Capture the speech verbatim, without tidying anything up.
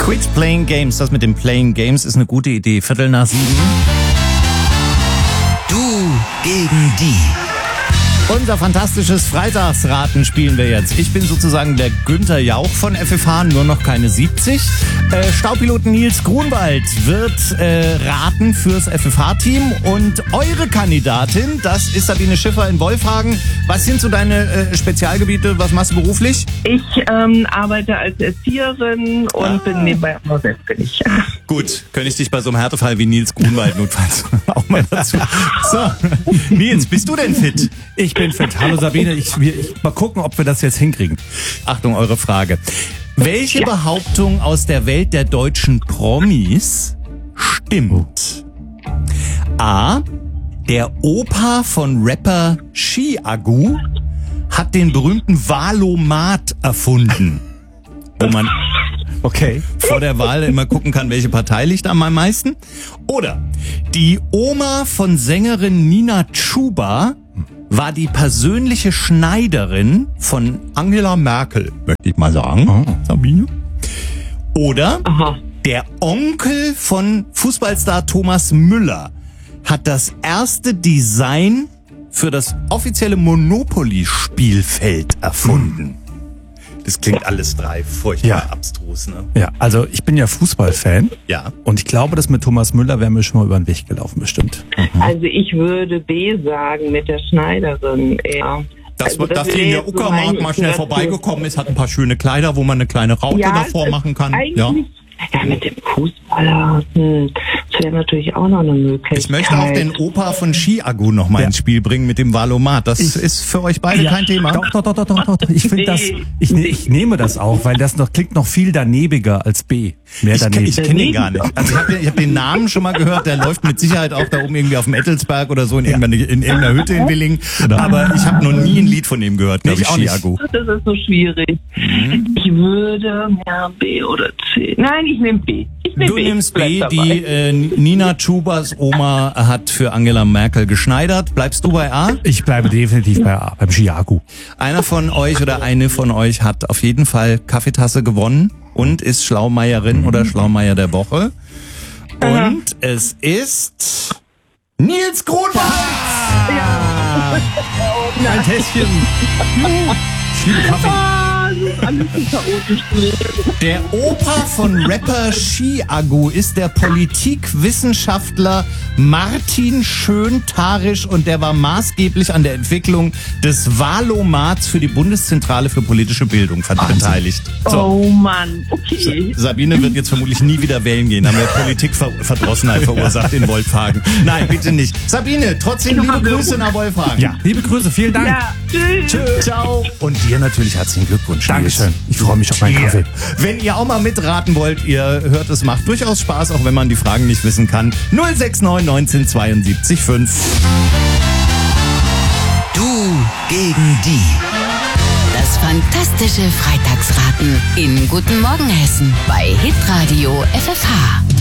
Quit Playing Games. Das mit dem Playing Games ist eine gute Idee. Viertel nach sieben. Du gegen die. Unser fantastisches Freitagsraten spielen wir jetzt. Ich bin sozusagen der Günther Jauch von F F H, nur noch keine siebzig. Äh, Staubpilot Nils Grunwald wird äh, raten fürs F F H-Team. Und eure Kandidatin, das ist Sabine Schiffer in Wolfhagen. Was sind so deine äh, Spezialgebiete? Was machst du beruflich? Ich ähm, arbeite als Erzieherin und ah. bin nebenbei auch noch selbstständig. Gut, könnte ich dich bei so einem Härtefall wie Nils Grunwald notfalls auch mal dazu. So, Nils, bist du denn fit? Ich bin fit. Hallo Sabine, ich, ich mal gucken, ob wir das jetzt hinkriegen. Achtung, eure Frage. Welche ja. Behauptung aus der Welt der deutschen Promis stimmt? A. Der Opa von Rapper Chiago hat den berühmten Valomat erfunden. Wo man okay. vor der Wahl immer gucken kann, welche Partei liegt am meisten. Oder die Oma von Sängerin Nina Chuba war die persönliche Schneiderin von Angela Merkel, möchte ich mal sagen. Oh. Sabine. Oder Aha. der Onkel von Fußballstar Thomas Müller hat das erste Design für das offizielle Monopoly-Spielfeld erfunden. Das klingt alles drei furchtbar ja. abstrus, ne? Ja, also ich bin ja Fußballfan. Ja. Und ich glaube, das mit Thomas Müller wäre mir schon mal über den Weg gelaufen, bestimmt. Mhm. Also ich würde B sagen mit der Schneiderin eher. Das, also, dass die in der Uckermark mal schnell vorbeigekommen ist, hat ein paar schöne Kleider, wo man eine kleine Raute ja, davor machen kann. Eigentlich, ja. ja, mit dem Fußballer, hm, das wäre natürlich auch noch eine Möglichkeit. Ich möchte auch den Opa von Chiago noch mal ja. ins Spiel bringen mit dem Valomat. Das ich, ist für euch beide ja. kein Thema. Doch, doch, doch, doch, doch. doch. Ich finde das, ich, ne, ich nehme das auch, weil das noch klingt noch viel danebiger als B. Mehr daneben. Ich, ich kenne ihn gar nicht. Also ich habe ich hab den Namen schon mal gehört. Der läuft mit Sicherheit auch da oben irgendwie auf dem Ettelsberg oder so in, ja. irgendeiner, in irgendeiner Hütte in Willingen. Genau. Aber ich habe noch nie ein Lied von ihm gehört, glaube ich, Chiago. Das ist so schwierig. Mhm. Ich würde ja B oder C. Nein, ich nehme B. Ich nehm du B. nimmst B. Die äh, Nina Chubas Oma hat für Angela Merkel geschneidert. Bleibst du bei A? Ich bleibe definitiv bei A, beim Chiago. Einer von euch oder eine von euch hat auf jeden Fall Kaffeetasse gewonnen und ist Schlaumeierin mhm. oder Schlaumeier der Woche. Aha. Und es ist Nils Grunwald! Ja. Ja. Ein Tässchen. Ich liebe Kaffee. Der Opa von Rapper Chiago ist der Politikwissenschaftler Martin Schön-Tarisch und der war maßgeblich an der Entwicklung des Valomats für die Bundeszentrale für politische Bildung beteiligt. So. Oh Mann, okay. Sabine wird jetzt vermutlich nie wieder wählen gehen, haben wir Politikverdrossenheit verursacht in Wolfhagen. Nein, bitte nicht. Sabine, trotzdem liebe Grüße nach Wolfhagen. Ja, liebe Grüße, vielen Dank. Ja, tschüss. Tschüss. Ciao. Und dir natürlich herzlichen Glückwunsch. Dankeschön. Ich freue mich auf meinen Kaffee. Wenn ihr auch mal mitraten wollt, ihr hört, es macht durchaus Spaß, auch wenn man die Fragen nicht wissen kann. null sechs neun neunzehn zweiundsiebzig fünf. Du gegen die. Das fantastische Freitagsraten in Guten Morgen Hessen bei Hitradio F F H.